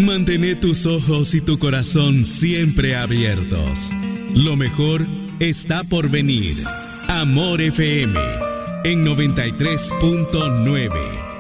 Mantén tus ojos y tu corazón siempre abiertos. Lo mejor está por venir. Amor FM en 93.9.